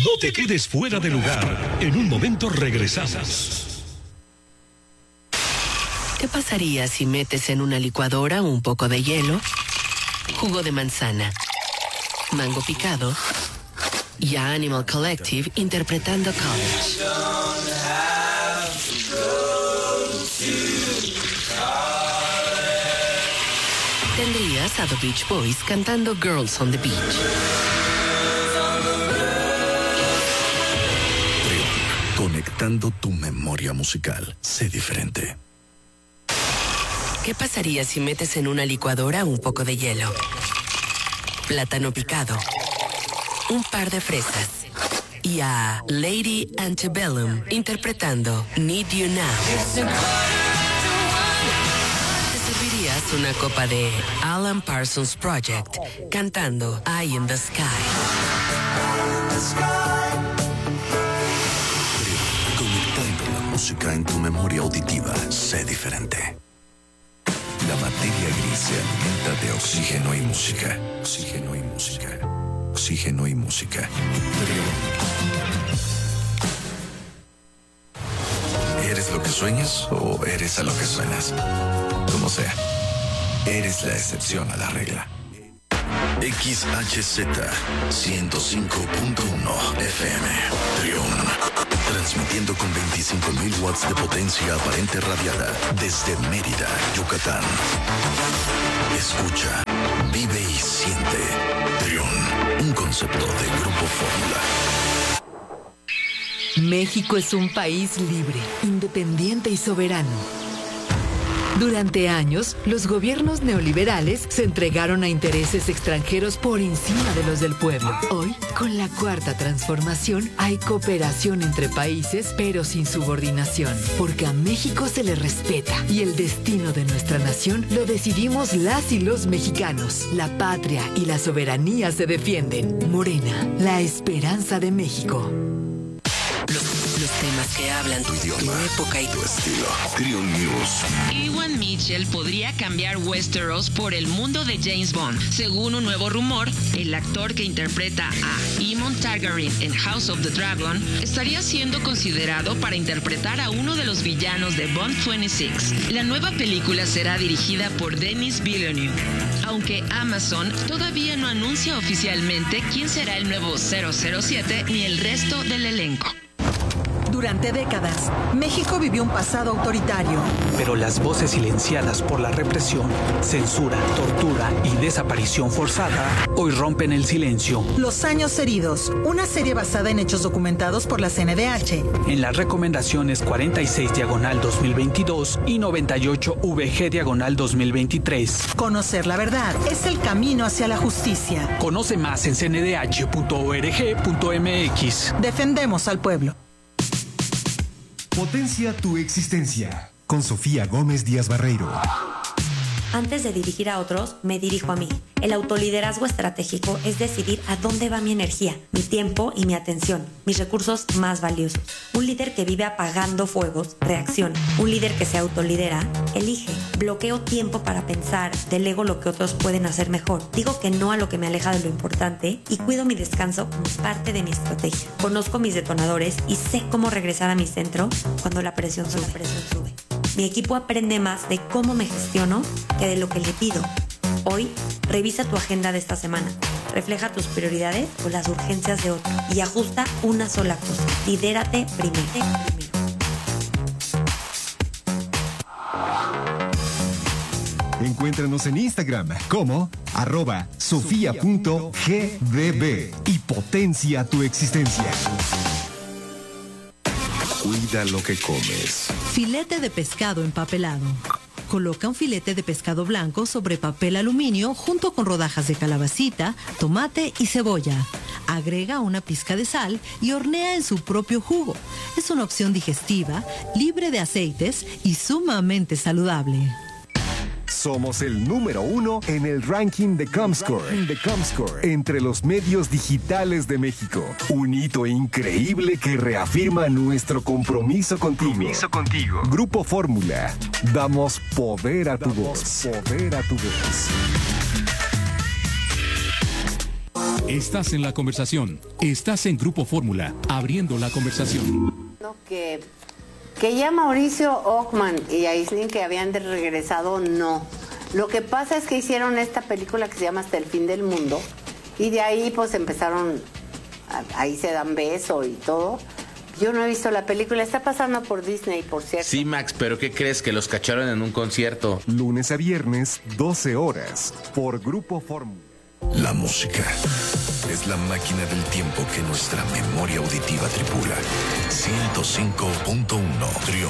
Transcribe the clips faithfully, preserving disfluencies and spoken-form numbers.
No te quedes fuera de lugar. En un momento regresamos. ¿Qué pasaría si metes en una licuadora un poco de hielo, jugo de manzana, mango picado y a Animal Collective interpretando College? Tendrías a The Beach Boys cantando Girls on the Beach. Trión, conectando tu memoria musical. Sé diferente. ¿Qué pasaría si metes en una licuadora un poco de hielo, plátano picado, un par de fresas y a Lady Antebellum interpretando Need You Now? Te servirías una copa de Alan Parsons Project cantando Eye in the Sky. Conectando la música en tu memoria auditiva. Sé diferente. La materia gris se alimenta de oxígeno y música. Oxígeno y música. Oxígeno y música. ¿Eres lo que sueñas o eres a lo que suenas? Como sea, eres la excepción a la regla. X H Z ciento cinco punto uno F M. Trión. Transmitiendo con veinticinco mil watts de potencia aparente radiada desde Mérida, Yucatán. Escucha, vive y siente. Trión, un concepto de Grupo Fórmula. México es un país libre, independiente y soberano. Durante años, los gobiernos neoliberales se entregaron a intereses extranjeros por encima de los del pueblo. Hoy, con la cuarta transformación, hay cooperación entre países, pero sin subordinación, porque a México se le respeta y el destino de nuestra nación lo decidimos las y los mexicanos. La patria y la soberanía se defienden. Morena, la esperanza de México. Los, los temas que hablan Tu idioma, tu época y tu estilo. Trión News. Ewan Mitchell podría cambiar Westeros por el mundo de James Bond. Según un nuevo rumor, el actor que interpreta a Aemon Targaryen en House of the Dragon estaría siendo considerado para interpretar a uno de los villanos de Bond veintiséis. La nueva película será dirigida por Denis Villeneuve, aunque Amazon todavía no anuncia oficialmente quién será el nuevo cero cero siete ni el resto del elenco. Durante décadas, México vivió un pasado autoritario. Pero las voces silenciadas por la represión, censura, tortura y desaparición forzada hoy rompen el silencio. Los años heridos, una serie basada en hechos documentados por la C N D H. En las recomendaciones cuarenta y seis diagonal dos mil veintidós y noventa y ocho V G diagonal dos mil veintitrés. Conocer la verdad es el camino hacia la justicia. Conoce más en c n d h punto org punto m x. Defendemos al pueblo. Potencia tu existencia. Con Sofía Gómez Díaz Barreiro. Antes de dirigir a otros, me dirijo a mí. El autoliderazgo estratégico es decidir a dónde va mi energía, mi tiempo y mi atención, mis recursos más valiosos. Un líder que vive apagando fuegos, reacciona. Un líder que se autolidera, elige. Bloqueo tiempo para pensar, delego lo que otros pueden hacer mejor. Digo que no a lo que me aleja de lo importante y cuido mi descanso como parte de mi estrategia. Conozco mis detonadores y sé cómo regresar a mi centro cuando la presión sube. La presión sube. Mi equipo aprende más de cómo me gestiono que de lo que le pido. Hoy, revisa tu agenda de esta semana. Refleja tus prioridades o las urgencias de otro y ajusta una sola cosa. Lidérate primero. Encuéntranos en Instagram como arroba sofía punto g d b y potencia tu existencia. Cuida lo que comes. Filete de pescado empapelado. Coloca un filete de pescado blanco sobre papel aluminio junto con rodajas de calabacita, tomate y cebolla. Agrega una pizca de sal y hornea en su propio jugo. Es una opción digestiva, libre de aceites y sumamente saludable. Somos el número uno en el ranking de Comscore, de Comscore entre los medios digitales de México. Un hito increíble que reafirma nuestro compromiso contigo. Compromiso contigo. Grupo Fórmula. Damos poder a tu voz. Poder a tu voz. Estás en la conversación. Estás en Grupo Fórmula, abriendo la conversación. Que, que ya Mauricio Ockman y Aislinn que habían de regresado, no. Lo que pasa es que hicieron esta película que se llama Hasta el fin del mundo y de ahí pues empezaron, ahí se dan beso y todo. Yo no he visto la película, está pasando por Disney, por cierto. Sí, Max, pero ¿qué crees? Que los cacharon en un concierto. Lunes a viernes, doce horas, por Grupo Fórmula. La música es la máquina del tiempo que nuestra memoria auditiva tripula. ciento cinco punto uno Trión.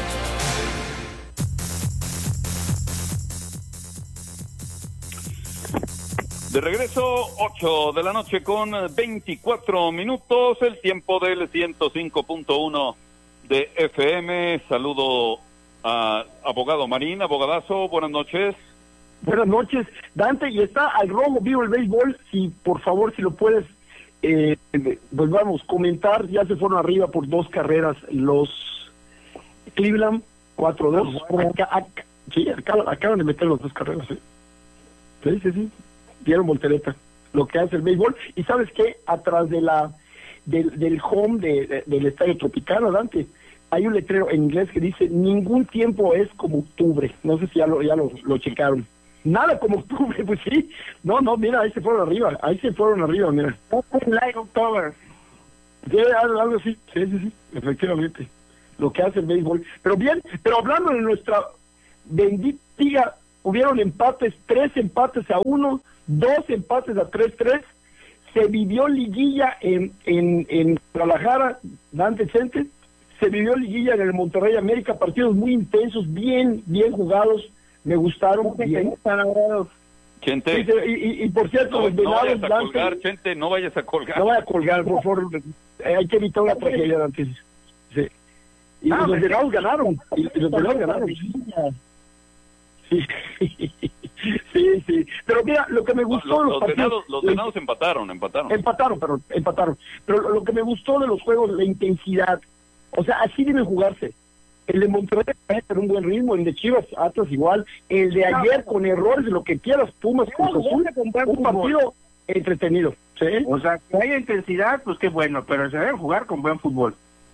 De regreso, ocho de la noche con veinticuatro minutos, el tiempo del ciento cinco punto uno de F M. Saludo a abogado Marín, abogadazo, buenas noches. Buenas noches, Dante, y está al rojo vivo el béisbol, si por favor, si lo puedes, eh, pues vamos, comentar, ya se fueron arriba por dos carreras los Cleveland, cuatro dos, acá, acá, sí, acaban, acaban de meter las dos carreras, ¿eh? Sí, sí, sí. Dieron voltereta, lo que hace el béisbol. Y ¿sabes qué? Atrás de la del, del home de, de, del Estadio Tropicana, Dante, hay un letrero en inglés que dice: ningún tiempo es como octubre. No sé si ya lo ya lo, lo checaron. Nada como octubre, pues sí. No, no, mira, ahí se fueron arriba. Ahí se fueron arriba, mira. Like October. Sí, algo así. Sí, sí, sí, efectivamente. Lo que hace el béisbol. Pero bien, pero hablando de nuestra bendita liga, hubieron empates, tres empates a uno, dos empates a tres tres, se vivió liguilla en, en, en Guadalajara, Dante Chente, se vivió liguilla en el Monterrey América, partidos muy intensos, bien, bien jugados, me gustaron, bien. Chente. Sí, y, y, y por cierto, no, los no venados, vayas a Dante, colgar, Chente, no vayas a colgar. No vaya a colgar, por favor, eh, hay que evitar una tragedia, Dante. Sí. Y ah, los venados ganaron, y, y los venados ganaron. Sí, sí, sí. Pero mira, lo que me gustó... Los, los, los venados, los venados empataron, empataron. Empataron, pero empataron. Pero lo, lo que me gustó de los juegos, la intensidad. O sea, así deben jugarse. El de Monterrey en un buen ritmo, el de Chivas, Atlas igual. El de ayer con errores, lo que quieras, Pumas, Cruz Azul, un partido entretenido. ¿Sí? O sea, que haya intensidad, pues qué bueno, pero se deben jugar con buen fútbol.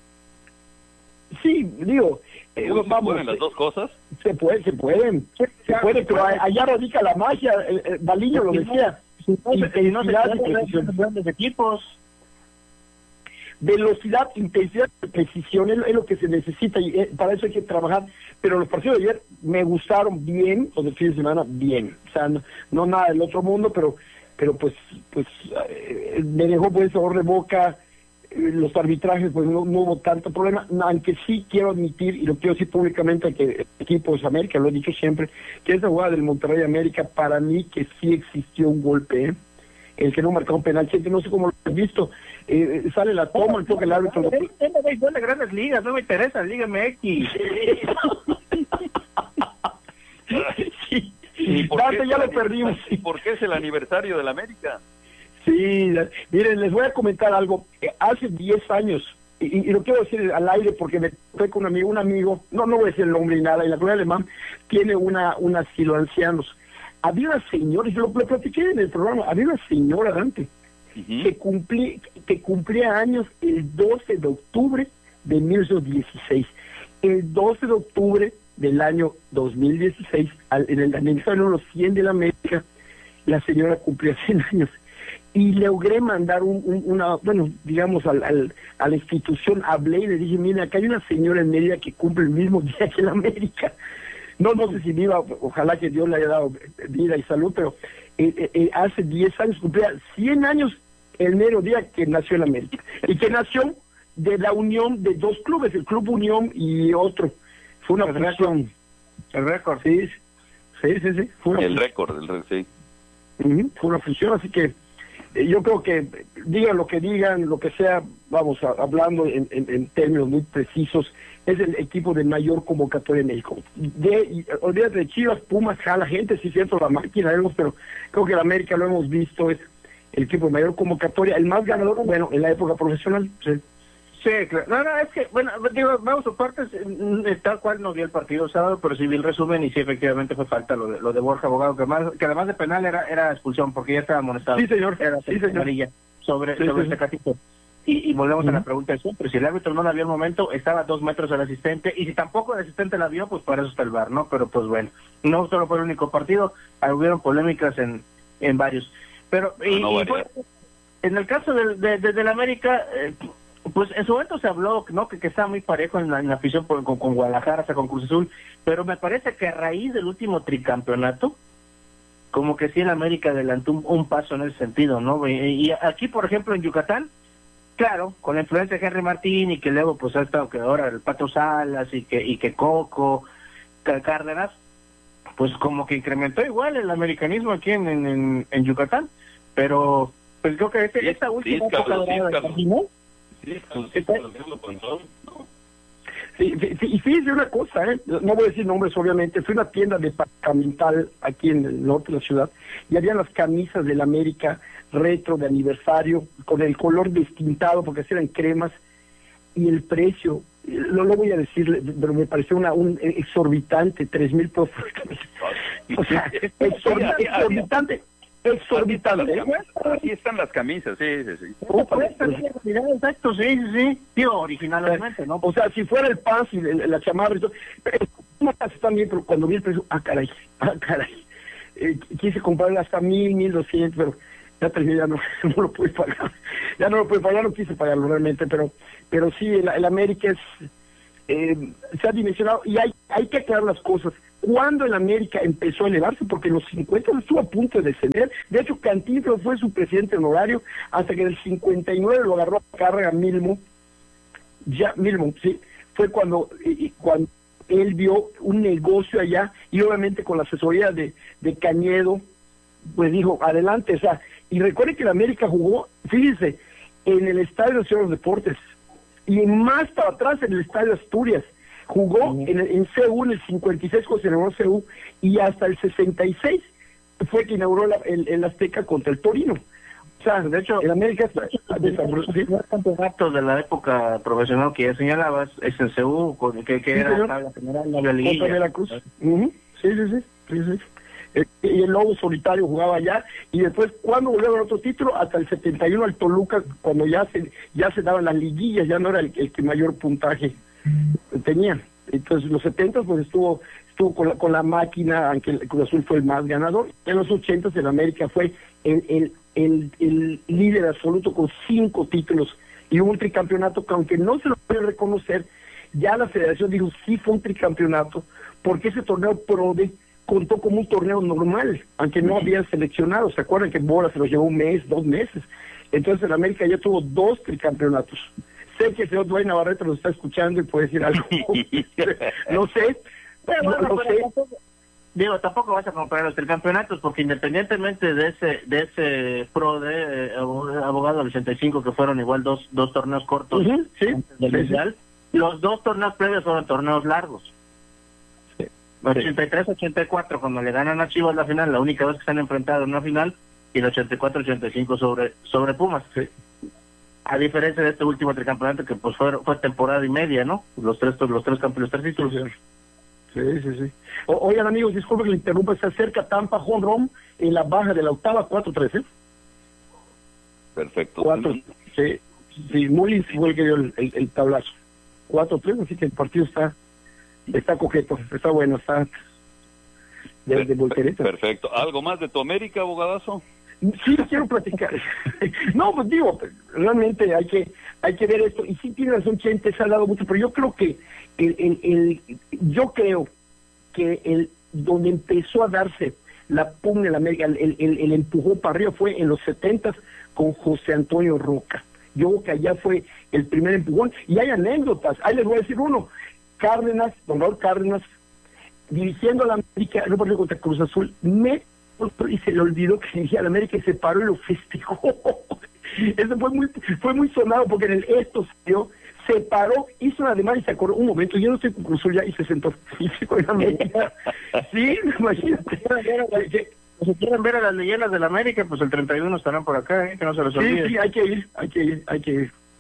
Sí, digo... Eh, Uy, vamos, ¿se pueden las dos cosas? Se pueden, se pueden, se, se puede, pero allá radica la magia, el, el Baliño lo decía, intensidad y precisión. Grandes equipos. Velocidad, intensidad y precisión es, es lo que se necesita y eh, para eso hay que trabajar, pero los partidos de ayer me gustaron bien, los del fin de semana bien, o sea, no, no nada del otro mundo, pero pero pues pues eh, me dejó buen sabor de boca. Los arbitrajes, pues no, no hubo tanto problema, aunque sí quiero admitir, y lo quiero decir públicamente, que el equipo de América, lo he dicho siempre, que esa jugada del Monterrey América, para mí que sí existió un golpe, ¿eh? El que no marcó un penal, no sé cómo lo has visto, eh, sale la toma, el toque el árbitro. Tengo béisbol de grandes ligas, no me interesa, Liga M X. Sí, ¿Y por Dante, qué ya lo perdimos. ¿Y por qué es el aniversario de la América? Sí, miren, les voy a comentar algo. Hace diez años, y, y lo quiero decir al aire porque me fue con un amigo, un amigo, no no voy a decir el nombre ni nada, y la comunidad alemán tiene una, un asilo de ancianos. Había una señora, y yo lo, lo platiqué en el programa, había una señora, Dante, uh-huh. que, cumplí, que cumplía años el doce de octubre de mil novecientos dieciséis. El doce de octubre del año dos mil dieciséis, al, en el aniversario de los cien de la América, la señora cumplía cien años. Y logré mandar un, un, una, bueno, digamos, al, al, a la institución, hablé y le dije, mira, acá hay una señora en Mérida que cumple el mismo día que la América. No, no sé si viva, ojalá que Dios le haya dado vida y salud, pero eh, eh, hace diez años, cumplía cien años el mero día que nació la América. Y que nació de la unión de dos clubes, el Club Unión y otro. Fue una fusión. El récord. Sí, sí, sí. sí. Fue una el récord, el récord, sí. Uh-huh, fue una fusión, así que yo creo que digan lo que digan, lo que sea, vamos, a, hablando en, en, en términos muy precisos, es el equipo de mayor convocatoria en México. De, y, olvídate de Chivas, Pumas, jala gente, sí es cierto, la máquina, pero creo que la América lo hemos visto, es el equipo de mayor convocatoria, el más ganador, bueno, en la época profesional. Sí, Sí, claro. No, no, es que, bueno, digo, vamos por partes, tal cual no vi el partido sábado, pero sí vi el resumen y sí, efectivamente fue falta lo de, lo de Borja Abogado, que, más, que además de penal era era expulsión, porque ya estaba amonestado. Sí, señor. Era sí, señor. amarilla sobre, sí, sobre sí, este catito. Y, y volvemos uh-huh. a la pregunta de siempre, si el árbitro no la vio al momento, estaba a dos metros del asistente, y si tampoco el asistente la vio, pues para eso está el V A R, ¿no? Pero pues bueno, no solo fue el único partido, hubieron polémicas en, en varios. Pero, y, no, no, y fue, en el caso del de, de, de la América, eh, pues en su momento se habló, ¿no? Que, que estaba muy parejo en la, en la afición por, con, con Guadalajara, hasta con Cruz Azul, pero me parece que a raíz del último tricampeonato, como que sí el América adelantó un, un paso en ese sentido, ¿no? Y, y aquí, por ejemplo, en Yucatán, claro, con la influencia de Henry Martín y que luego pues ha estado que ahora el Pato Salas y que y que Coco, Cárdenas, pues como que incrementó igual el americanismo aquí en, en, en Yucatán, pero pues creo que este, sí, esta última sí, época sí, de Carlos, sí, sí, sí, sí, y fíjese una cosa, ¿eh? No voy a decir nombres obviamente, fui a una tienda departamental aquí en el norte de la ciudad y había las camisas del América retro de aniversario con el color destintado porque eran cremas y el precio, no lo voy a decir, pero me pareció una un exorbitante, tres mil pesos. O sea, exorbitante, exorbitante. Exorbitante. Así están las camisas, sí, sí, sí. Oh, pues, exacto, sí, sí, sí. Tío, originalmente, ¿no? O sea, si fuera el pan, si la chamarra y todo, también, pero cuando vi el precio, ah, caray, ah, caray. Eh, quise comprarla hasta mil, mil doscientos, pero ya terminé, ya no, no lo pude pagar. Ya no lo pude pagar, no quise pagarlo realmente, pero pero sí, el, el América es, eh, se ha dimensionado y hay, hay que aclarar las cosas. Cuando el América empezó a elevarse, porque en los cincuenta estuvo a punto de descender, de hecho Cantinflas fue su presidente honorario, hasta que en el cincuenta y nueve lo agarró a carga Milmo, ya Milmo, sí, fue cuando, y, cuando él vio un negocio allá, y obviamente con la asesoría de, de Cañedo, pues dijo, adelante, o sea, y recuerde que el América jugó, fíjense, en el Estadio de los Deportes, y más para atrás en el Estadio Asturias, jugó uh-huh. en, en C U en el cincuenta y seis cuando se inauguró C U y hasta el sesenta y seis fue que inauguró la, el, el Azteca contra el Torino. O sea, de hecho, el América está el campeonato de la época profesional que ya señalabas es en C U, con, que, que sí, era la general la liguilla. De la Cruz. Uh-huh. Sí, sí, sí, sí, sí. Eh, y el Lobo Solitario jugaba allá y después cuando volvió a otro título hasta el setenta y uno al Toluca cuando ya se ya se daban las liguillas, ya no era el, el que mayor puntaje tenía. Entonces los setenta pues estuvo estuvo con la, con la máquina, aunque el Cruz Azul fue el más ganador. En los ochenta el América fue el, el, el, el líder absoluto con cinco títulos y un tricampeonato que aunque no se lo puede reconocer, ya la federación dijo sí fue un tricampeonato porque ese torneo PRODE contó como un torneo normal, aunque no habían seleccionado. ¿Se acuerdan que Bora se los llevó un mes, dos meses? Entonces el América ya tuvo dos tricampeonatos. Sé que el señor Dwayne Navarrete nos está escuchando y puede decir algo. No sé, pero bueno, no, no pero sé. Tampoco, digo, tampoco vas a comparar los tricampeonatos porque independientemente de ese de ese pro de eh, abogado del ochenta y cinco que fueron igual dos dos torneos cortos uh-huh, sí, del sí, mundial, sí. Los dos torneos previos fueron torneos largos. Sí. ochenta y tres ochenta y cuatro cuando le ganan a Chivas la final, la única vez que se han enfrentado en una final, y el ochenta y cuatro ochenta y cinco sobre sobre Pumas. Sí. A diferencia de este último tricampeonato que pues fue, fue temporada y media, ¿no? Los tres los tres campeones, los tres títulos. Sí, sí, sí. O, oigan amigos, disculpen que le interrumpa, se acerca Tampa home run en la baja de la octava, cuatro tres, ¿eh? Perfecto. cuatro, sí, sí, Mullins fue el que dio el, el, el tablazo. cuatro tres, así que el partido está está coqueto, está bueno, está de, de voltereta. Perfecto. ¿Algo más de tu América, abogadazo? Sí, quiero platicar. No, pues digo, realmente hay que hay que ver esto. Y sí tiene razón, Chente, se ha dado mucho, pero yo creo que el, el, el yo creo que el donde empezó a darse la pugna en la América, el, el, el empujón para arriba fue en los setentas con José Antonio Roca. Yo creo que allá fue el primer empujón. Y hay anécdotas. Ahí les voy a decir uno. Cárdenas, don Raúl Cárdenas, dirigiendo a la América, no partido contra Cruz Azul, me y se le olvidó que dirigía a la América y se paró y lo festejó. Eso fue muy fue muy sonado porque en el esto se dio, se paró, hizo una demanda y se acordó, un momento, yo no estoy con Cruz Azul ya, y se sentó. Y se fue a la América. Sí, imagínate. Si quieren ver a las leyendas de la América, pues el treinta y uno estarán por acá, ¿eh? Que no se les olvide. Sí, sí, hay que ir, hay que ir, hay que ir.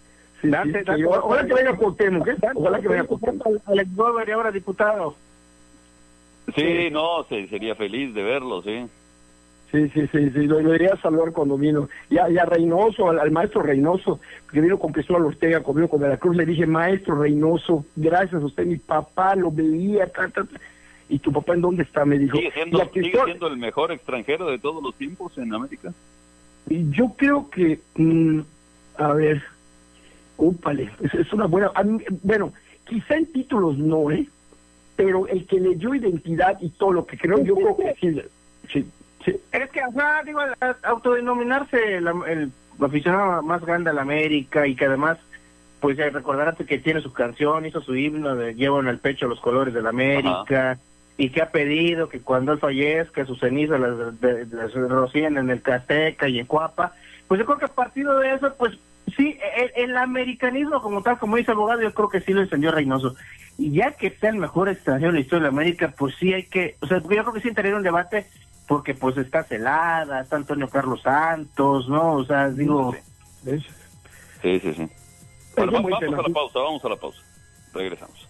sí, Dante, sí, Dante, sí. Ojalá que venga Cuauhtémoc, ¿eh? Ojalá que venga Cuauhtémoc. Alex Gober y ahora diputado. Sí, sí. no, sí, sería feliz de verlo, sí. Sí, sí, sí, sí, lo, lo iría a saludar cuando vino. Y a, y a Reynoso, al, al maestro Reynoso, que vino con Cristóbal Ortega, conmigo con Veracruz, le dije, maestro Reynoso, gracias a usted, mi papá lo veía, ta, ta, ta. ¿Y tu papá en dónde está? Me dijo. ¿Sigue siendo, y a Cristóbal, ¿Sigue siendo el mejor extranjero de todos los tiempos en América? Y yo creo que, mmm, a ver, úpale, es, es una buena, a mí, bueno, quizá en títulos no, ¿eh? Pero el que le dio identidad y todo lo que creo, yo creo que sí, sí. Sí. Es que, ajá, digo, autodenominarse el, el aficionado más grande a la América y que además, pues recordarás que tiene su canción, hizo su himno de Llevo en el pecho los colores de la América, ajá, y que ha pedido que cuando él fallezca sus cenizas las, de, las rocíen en el Azteca y en Cuapa. Pues yo creo que a partir de eso, pues sí, el, el americanismo como tal, como dice el abogado, yo creo que sí lo encendió Reynoso. Y ya que sea el mejor extranjero en la historia de la América, pues sí hay que, o sea, yo creo que sí tener un debate, porque pues está Celada, está Antonio Carlos Santos, ¿no? O sea, digo... Sí, sí, sí. Bueno, vamos, vamos a la pausa, vamos a la pausa. Regresamos.